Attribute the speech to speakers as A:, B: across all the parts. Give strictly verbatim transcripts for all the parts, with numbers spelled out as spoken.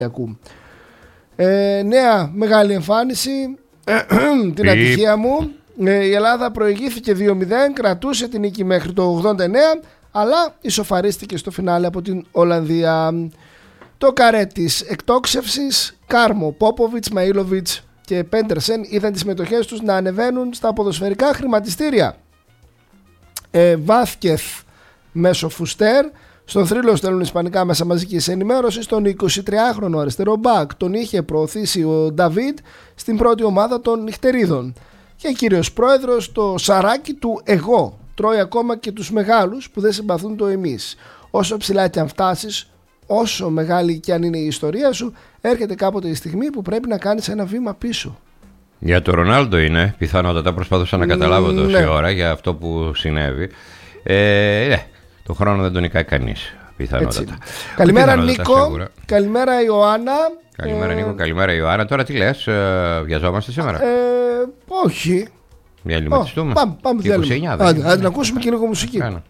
A: Ε, νέα μεγάλη εμφάνιση, την ατυχία μου. Ε, η Ελλάδα προηγήθηκε δύο μηδέν, κρατούσε την νίκη μέχρι το ογδόντα εννέα, αλλά ισοφαρίστηκε στο φινάλε από την Ολλανδία. Το καρέ της εκτόξευσης, Κάρμο, Πόποβιτς, Μαΐλοβιτς και Πέντερσεν είδαν τις συμμετοχές τους να ανεβαίνουν στα ποδοσφαιρικά χρηματιστήρια. Ε, Βάθκεθ μέσω Φουστέρ. Στον θρύλο στέλνουν ισπανικά μέσα μαζικής ενημέρωσης. Τον εικοσιτριάχρονο αριστερό μπακ τον είχε προωθήσει ο Νταβίτ στην πρώτη ομάδα των νυχτερίδων. Και κύριος πρόεδρος, το σαράκι του εγώ τρώει ακόμα και τους μεγάλους που δεν συμπαθούν το εμείς. Όσο ψηλά και αν φτάσεις, όσο μεγάλη και αν είναι η ιστορία σου, έρχεται κάποτε η στιγμή που πρέπει να κάνεις ένα βήμα πίσω.
B: Για τον Ρονάλντο είναι, πιθανότατα προσπαθούσα να καταλάβω τόση
A: ναι.
B: ώρα για αυτό που συνέβη. Ε, ναι, το χρόνο δεν τον νικάει κανείς, πιθανότατα.
A: Καλημέρα
B: πιθανότατα,
A: Νίκο,
B: σίγουρα.
A: καλημέρα Ιωάννα.
B: Καλημέρα
A: ε...
B: Νίκο, καλημέρα Ιωάννα. Τώρα τι λες, ε, βιαζόμαστε σήμερα?
A: Ε, όχι.
B: Διαλυματιστούμε.
A: Oh, πάμε, πάμε διάλειμμα. Άντε, άντε να ακούσουμε και λίγο μουσική.
B: Κάνα.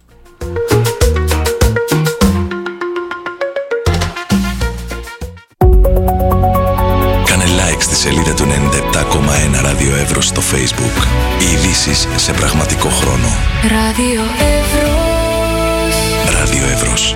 C: Κάνε like στη σελίδα του ενενήντα επτά κόμμα ένα Ράδιο Εύρος στο Facebook. Οι ειδήσεις σε πραγματικό χρόνο.
D: Ράδιο Εύρος.
C: Ράδιο Εύρος.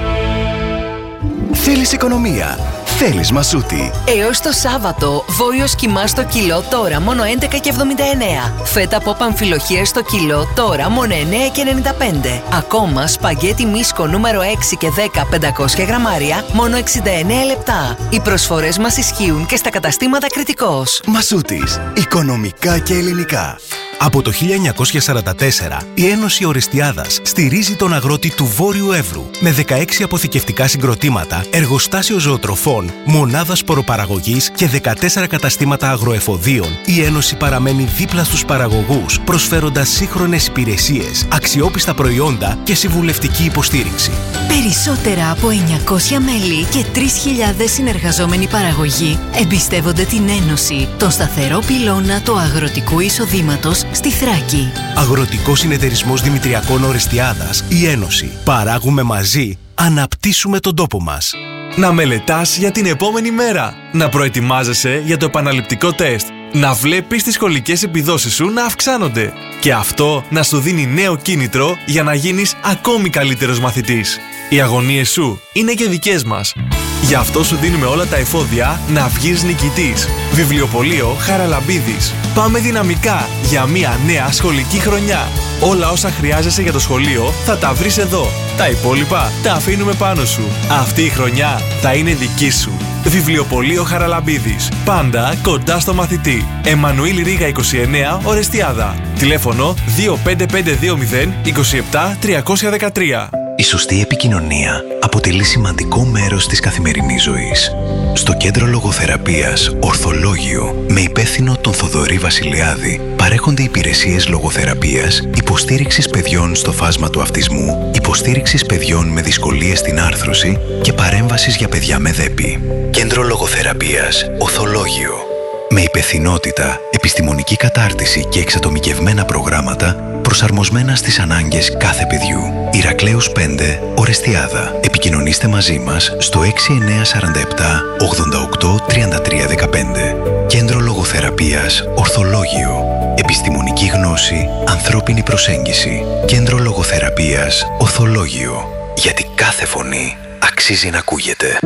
E: Θέλεις οικονομία? Θέλεις Μασούτη?
F: Έως το Σάββατο, βόλιος κιμά στο κιλό τώρα μόνο έντεκα και εβδομήντα εννέα. Φέτα από παμφιλοχίες στο κιλό τώρα μόνο εννέα και ενενήντα πέντε. Ακόμα σπαγγέτι μίσκο νούμερο έξι και δέκα πεντακόσια γραμμάρια μόνο εξήντα εννέα λεπτά. Οι προσφορές μας ισχύουν και στα καταστήματα Κρητικός.
E: Μασούτης. Οικονομικά και ελληνικά. Από το χίλια εννιακόσια σαράντα τέσσερα, η Ένωση Ορεστιάδας στηρίζει τον αγρότη του Βόρειου Εύρου με δεκαέξι αποθηκευτικά συγκροτήματα, εργοστάσιο ζωοτροφών, μονάδα σποροπαραγωγής και δεκατέσσερα καταστήματα αγροεφοδίων. Η Ένωση παραμένει δίπλα στους παραγωγούς, προσφέροντας σύγχρονες υπηρεσίες, αξιόπιστα προϊόντα και συμβουλευτική υποστήριξη.
D: Περισσότερα από εννιακόσια μέλη και τρεις χιλιάδες συνεργαζόμενοι παραγωγοί εμπιστεύονται την Ένωση, τον σταθερό πυλώνα του αγροτικού εισοδήματος στη Θράκη.
E: Αγροτικός Συνεταιρισμός Δημητριακών Ορεστιάδας, η Ένωση. Παράγουμε μαζί, αναπτύσσουμε τον τόπο μας.
G: Να μελετάς για την επόμενη μέρα. Να προετοιμάζεσαι για το επαναληπτικό τεστ. Να βλέπεις τις σχολικές επιδόσεις σου να αυξάνονται. Και αυτό να σου δίνει νέο κίνητρο για να γίνεις ακόμη καλύτερος μαθητής. Οι αγωνίες σου είναι και δικές μας. Γι' αυτό σου δίνουμε όλα τα εφόδια να βγεις νικητής. Βιβλιοπωλείο Χαραλαμπίδης. Πάμε δυναμικά για μια νέα σχολική χρονιά. Όλα όσα χρειάζεσαι για το σχολείο θα τα βρεις εδώ. Τα υπόλοιπα τα αφήνουμε πάνω σου. Αυτή η χρονιά θα είναι δική σου. Βιβλιοπωλείο Χαραλαμπίδης. Πάντα κοντά στο μαθητή. Εμμανουήλ Ρίγα είκοσι εννέα, Ορεστιάδα. Τηλέφωνο δύο πέντε πέντε δύο μηδέν είκοσι επτά τριακόσια δεκατρία.
C: Η σωστή επικοινωνία αποτελεί σημαντικό μέρος της καθημερινής ζωής. Στο Κέντρο Λογοθεραπείας Ορθολόγιο, με υπεύθυνο τον Θοδωρή Βασιλιάδη, παρέχονται υπηρεσίες λογοθεραπείας, υποστήριξης παιδιών στο φάσμα του αυτισμού, υποστήριξης παιδιών με δυσκολίες στην άρθρωση και παρέμβασης για παιδιά με δέπη. Κέντρο Λογοθεραπείας Ορθολόγιο. Με υπευθυνότητα, επιστημονική κατάρτιση και εξατομικευμένα προγράμματα προσαρμοσμένα στις ανάγκες κάθε παιδιού. Ηρακλέους πέντε, Ορεστιάδα. Επικοινωνήστε μαζί μας στο έξι εννέα τέσσερα επτά ογδόντα οκτώ τριάντα τρία δεκαπέντε. Κέντρο Λογοθεραπείας Ορθολόγιο. Επιστημονική γνώση, ανθρώπινη προσέγγιση. Κέντρο Λογοθεραπείας Ορθολόγιο. Γιατί κάθε φωνή αξίζει να ακούγεται.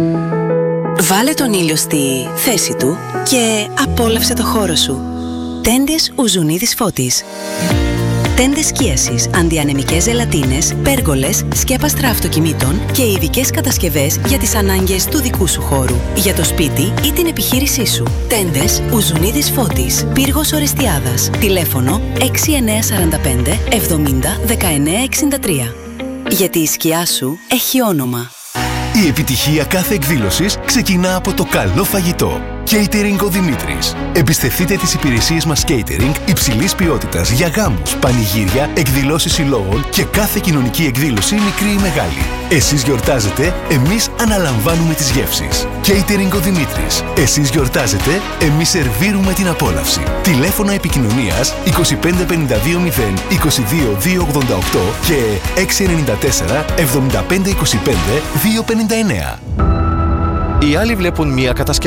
H: Βάλε τον ήλιο στη θέση του και απόλαυσε το χώρο σου. Τέντες Ουζουνίδης Φώτης. Τέντες σκίασης, αντιανεμικές ζελατίνες, πέργολες, σκέπαστρα αυτοκινήτων και ειδικές κατασκευές για τις ανάγκες του δικού σου χώρου, για το σπίτι ή την επιχείρησή σου. Τέντες Ουζουνίδης Φώτης, πύργος Ορεστιάδας. Τηλέφωνο έξι εννέα τέσσερα πέντε εβδομήντα δεκαεννέα εξήντα τρία. Γιατί η σκιά σου έχει όνομα.
E: Η επιτυχία κάθε εκδήλωσης ξεκινά από το καλό φαγητό. Catering ο Δημήτρης. Εμπιστευτείτε τις υπηρεσίες μας catering υψηλής ποιότητας για γάμους, πανηγύρια, εκδηλώσεις συλλόγων και κάθε κοινωνική εκδήλωση, μικρή ή μεγάλη. Εσείς γιορτάζετε, εμείς αναλαμβάνουμε τις γεύσεις. Catering ο Δημήτρης. Εσείς γιορτάζετε, εμείς σερβίρουμε την απόλαυση. Τηλέφωνα επικοινωνίας είκοσι πέντε πενήντα δύο μηδέν είκοσι δύο διακόσια ογδόντα οκτώ και έξι εννέα τέσσερα εβδομήντα πέντε είκοσι πέντε διακόσια πενήντα εννέα.
I: Οι άλλοι βλέπουν μία κατασκευή